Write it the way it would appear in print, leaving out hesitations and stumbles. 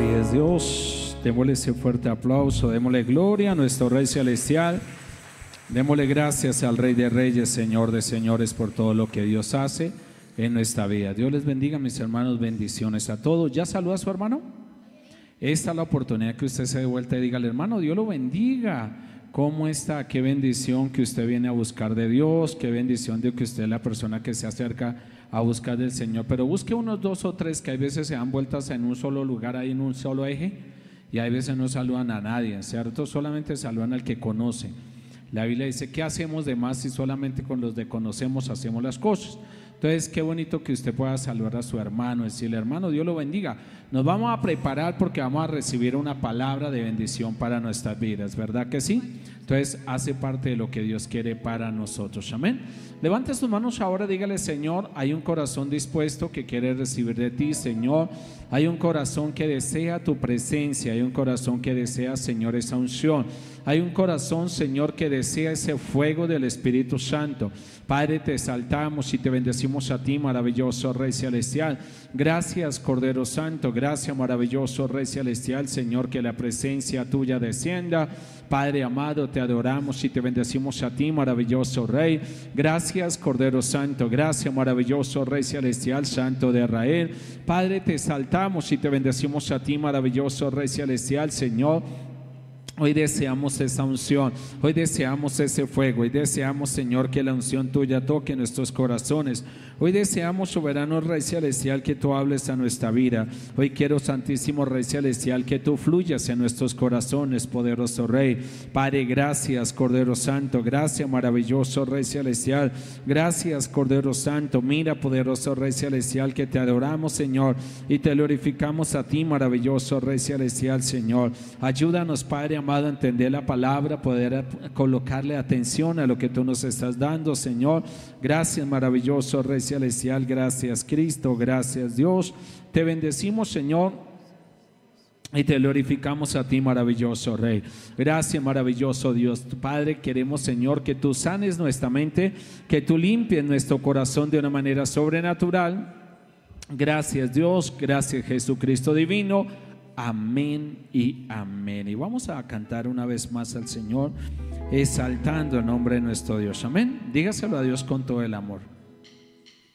Así es, Dios. Démosle ese fuerte aplauso, démosle gloria a nuestro Rey Celestial. Démosle gracias al Rey de Reyes, Señor de Señores, por todo lo que Dios hace en nuestra vida. Dios les bendiga, mis hermanos, bendiciones a todos. ¿Ya saluda a su hermano? Esta es la oportunidad que usted se dé vuelta y diga al hermano: Dios lo bendiga. ¿Cómo está? Qué bendición que usted viene a buscar de Dios, qué bendición de que usted es la persona que se acerca a buscar del Señor. Pero busque unos dos o tres que hay veces se dan vueltas en un solo lugar, ahí en un solo eje, y hay veces no saludan a nadie, ¿cierto? Solamente saludan al que conoce. La Biblia dice: ¿qué hacemos de más si solamente con los que conocemos hacemos las cosas? Entonces, qué bonito que usted pueda saludar a su hermano, decirle: hermano, Dios lo bendiga. Nos vamos a preparar porque vamos a recibir una palabra de bendición para nuestras vidas, ¿verdad que sí? Entonces, hace parte de lo que Dios quiere para nosotros, amén. Levante sus manos ahora, dígale: Señor, hay un corazón dispuesto que quiere recibir de ti, Señor. Hay un corazón que desea tu presencia, hay un corazón que desea, Señor, esa unción. Hay un corazón, Señor, que desea ese fuego del Espíritu Santo. Padre, te exaltamos y te bendecimos a ti, maravilloso Rey Celestial. Gracias, Cordero Santo, gracias, maravilloso Rey Celestial, Señor, que la presencia tuya descienda. Padre amado, te adoramos y te bendecimos a ti, maravilloso Rey. Gracias, Cordero Santo, gracias, maravilloso Rey Celestial, Santo de Israel. Padre, te exaltamos y te bendecimos a ti, maravilloso Rey Celestial, Señor. Hoy deseamos esa unción, hoy deseamos ese fuego, hoy deseamos, Señor, que la unción tuya toque nuestros corazones. Hoy deseamos, soberano Rey Celestial, que tú hables a nuestra vida. Hoy quiero, Santísimo Rey Celestial, que tú fluyas en nuestros corazones, poderoso Rey. Padre, gracias, Cordero Santo, gracias, maravilloso Rey Celestial. Gracias, Cordero Santo. Mira, poderoso Rey Celestial, que te adoramos, Señor, y te glorificamos a ti, maravilloso Rey Celestial, Señor. Ayúdanos, Padre amado, a entender la palabra, poder colocarle atención a lo que tú nos estás dando, Señor. Gracias, maravilloso Rey Celestial, gracias, Cristo, gracias, Dios. Te bendecimos, Señor, y te glorificamos a ti, maravilloso Rey. Gracias, maravilloso Dios. Padre, queremos, Señor, que tú sanes nuestra mente, que tú limpies nuestro corazón de una manera sobrenatural. Gracias, Dios, gracias, Jesucristo divino. Amén y amén. Y vamos a cantar una vez más al Señor, exaltando el nombre de nuestro Dios. Amén. Dígaselo a Dios con todo el amor.